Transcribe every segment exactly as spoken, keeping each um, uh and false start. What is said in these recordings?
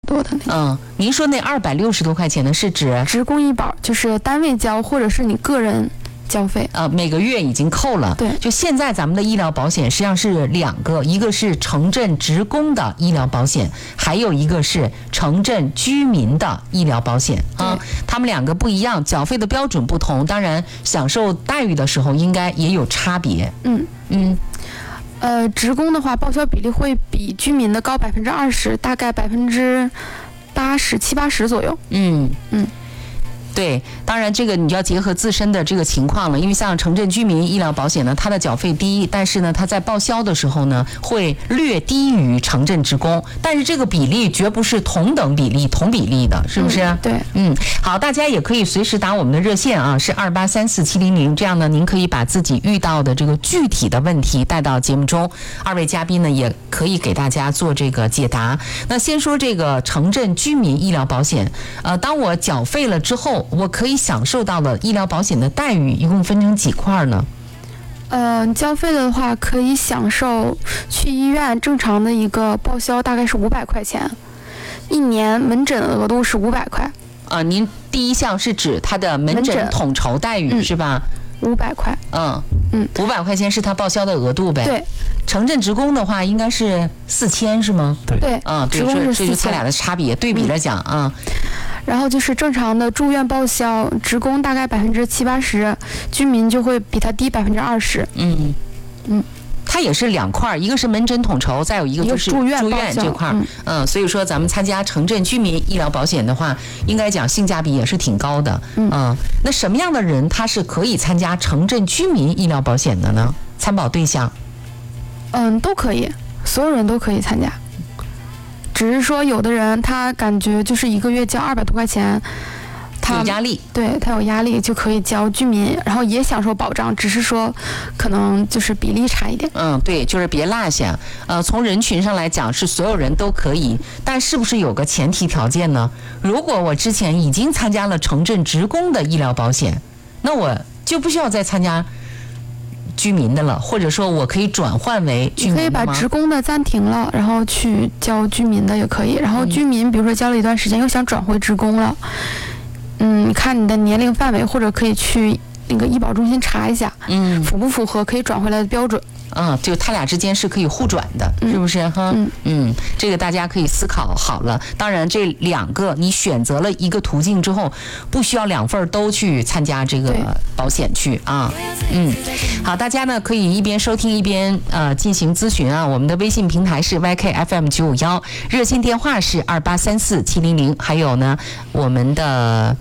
多的那种。 嗯，您说那二百六十多块钱呢，是指职工医保，就是单位交或者是你个人交费， 呃，每个月已经扣了。 对， 就现在咱们的医疗保险实际上是两个，一个是城镇职工的医疗保险，还有一个是城镇居民的医疗保险啊。他们两个不一样，缴费的标准不同，当然享受待遇的时候应该也有差别。 嗯嗯。 呃，职工的话，报销比例会比居民的高百分之二十，大概百分之八十七八十左右。 嗯嗯。 对，当然这个你要结合自身的这个情况了，因为像城镇居民医疗保险呢，它的缴费低，但是呢，它在报销的时候呢，会略低于城镇职工，但是这个比例绝不是同等比例、同比例的，是不是？ 嗯、对， 嗯，好，大家也可以随时打我们的热线啊，是二八三四七零零，这样呢，您可以把自己遇到的这个具体的问题带到节目中，二位嘉宾呢也可以给大家做这个解答。那先说这个城镇居民医疗保险，呃，当我缴费了之后，我可以享受到的医疗保险的待遇一共分成几块呢？ 呃，交费的话可以享受去医院正常的一个报销大概是五百块钱，一年门诊额度是五百块。 啊、呃，您第一项是指它的门诊统筹待遇、嗯、是吧？ 五百块。 嗯嗯， 五百块钱是他报销的额度呗？ 对。 城镇职工的话应该是四千是吗？ 对。对， 嗯， 职工是这就他俩的差别，对比着讲啊。 嗯，然后就是正常的住院报销，职工大概百分之七八十，居民就会比他低百分之二十。 嗯嗯，它也是两块，一个是门诊统筹，再有一个就是住院这块。嗯, 嗯，所以说咱们参加城镇居民医疗保险的话，应该讲性价比也是挺高的。嗯, 嗯，那什么样的人他是可以参加城镇居民医疗保险的呢？参保对象？ 嗯，都可以，所有人都可以参加。只是说有的人他感觉就是一个月交二百多块钱，他有压力， 对他有压力就可以交居民，然后也享受保障，只是说可能就是比例差一点。 嗯，对，就是别落下。呃，从人群上来讲是所有人都可以，但是不是有个前提条件呢？如果我之前已经参加了城镇职工的医疗保险，那我就不需要再参加居民的了，或者说我可以转换为居民的吗？ 你可以把职工的暂停了，然后去交居民的也可以。然后居民比如说交了一段时间又想转回职工了，嗯，看你的年龄范围，或者可以去那个医保中心查一下，嗯，符不符合可以转回来的标准。 嗯，就他俩之间是可以互转的， 嗯、 是不是哈？ 嗯嗯，这个大家可以思考好了。当然，这两个你选择了一个途径之后，不需要两份都去参加这个保险去啊。嗯，好，大家呢可以一边收听一边呃进行咨询啊。我们的微信平台是 Y K F M 九五幺，热线电话是二八三四七零零，还有呢我们的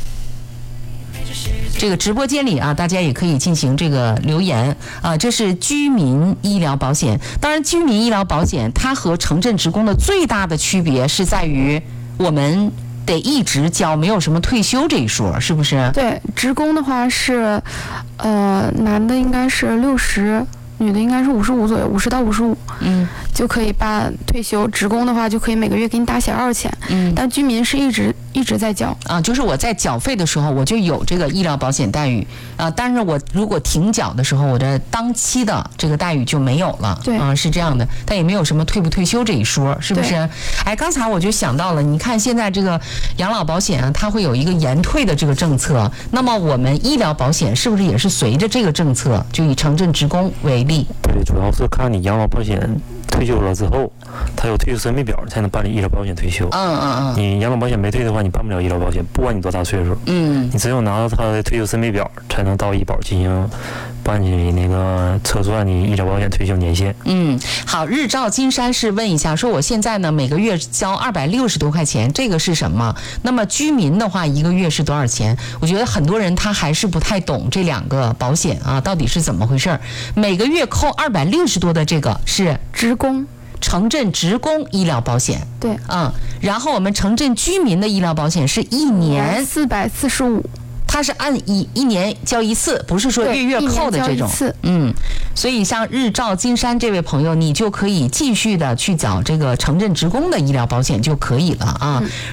这个直播间里啊，大家也可以进行这个留言啊。这是居民医疗保险，当然居民医疗保险它和城镇职工的最大的区别是在于我们得一直交，没有什么退休这一说，是不是？ 对，职工的话是，呃，男的应该是六十，女的应该是五十五左右，五十到五十五，嗯，就可以办退休。职工的话就可以每个月给你打小二钱，嗯，但居民是一直一直在交啊，就是我在缴费的时候我就有这个医疗保险待遇啊，但是我如果停缴的时候，我的当期的这个待遇就没有了， 对啊，是这样的，但也没有什么退不退休这一说，是不是？哎，刚才我就想到了，你看现在这个养老保险啊，它会有一个延退的这个政策，那么我们医疗保险是不是也是随着这个政策？就以城镇职工为例， 对，主要是看你养老保险退休了之后，他有退休申备表才能办理医疗保险退休。 嗯嗯嗯。 你养老保险没退的话，你办不了医疗保险，不管你多大岁数。嗯。你只有拿到他的退休申备表，才能到医保进行办理那个测算你医疗保险退休年限。 嗯，好，日照金山是问一下，说我现在呢每个月交二百六十多块钱，这个是什么？那么居民的话一个月是多少钱？我觉得很多人他还是不太懂这两个保险啊到底是怎么回事。每个月扣二百六十多的这个是职工。 城镇职工医疗保险， 对， 嗯，然后我们城镇居民的医疗保险是一年四百四十五， 它是按一一年交一次，不是说月月扣的这种，嗯，所以像日照金山这位朋友，你就可以继续的去缴这个城镇职工的医疗保险就可以了啊。嗯